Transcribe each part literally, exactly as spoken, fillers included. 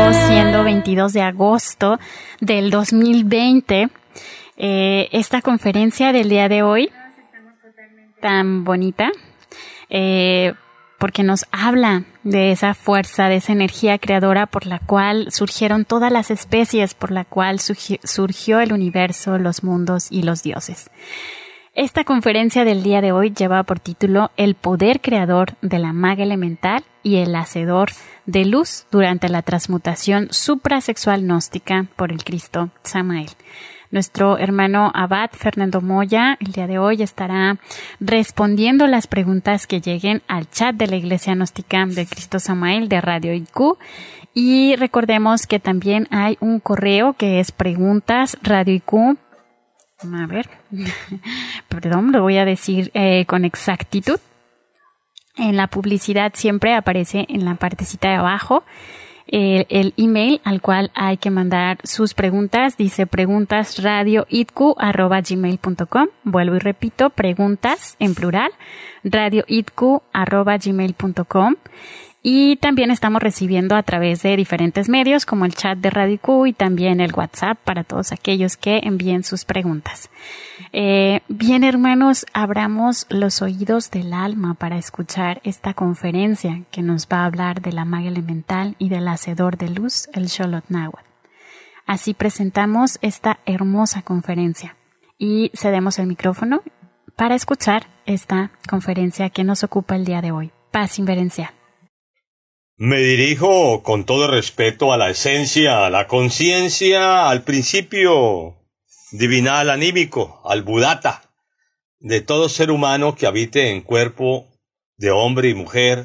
sábado, siendo veintidós de agosto del dos mil veinte. Eh, esta conferencia del día de hoy, tan bonita, eh, porque nos habla de esa fuerza, de esa energía creadora por la cual surgieron todas las especies, por la cual surgió el universo, los mundos y los dioses. Esta conferencia del día de hoy lleva por título El poder creador de la maga elemental y el hacedor de luz durante la transmutación suprasexual gnóstica por el Cristo Samael. Nuestro hermano Abad Fernando Moya el día de hoy estará respondiendo las preguntas que lleguen al chat de la Iglesia Gnóstica del Cristo Samael de Radio I Q. Y recordemos que también hay un correo que es preguntas radio I Q. A ver, perdón, lo voy a decir eh, con exactitud. En la publicidad siempre aparece en la partecita de abajo el, el email al cual hay que mandar sus preguntas. Dice preguntas radio itq arroba gmail punto com. Vuelvo y repito, preguntas en plural, radio itq arroba gmail punto com. Y también estamos recibiendo a través de diferentes medios como el chat de Radio I Q y también el WhatsApp para todos aquellos que envíen sus preguntas. Eh, bien, hermanos, abramos los oídos del alma para escuchar esta conferencia que nos va a hablar de la maga elemental y del hacedor de luz, el Xolotl Náhuatl. Así presentamos esta hermosa conferencia y cedemos el micrófono para escuchar esta conferencia que nos ocupa el día de hoy. Paz inverencial. Me dirijo con todo respeto a la esencia, a la conciencia, al principio divinal anímico, al Buddhata, de todo ser humano que habite en cuerpo de hombre y mujer,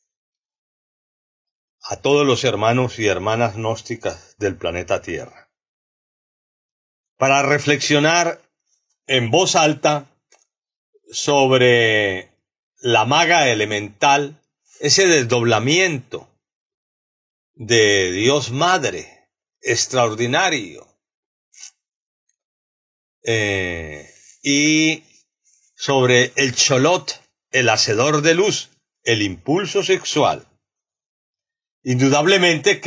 a todos los hermanos y hermanas gnósticas del planeta Tierra, para reflexionar en voz alta sobre la maga elemental, ese desdoblamiento de Dios Madre extraordinario, eh, y sobre el Xolotl, el hacedor de luz, el impulso sexual. Indudablemente que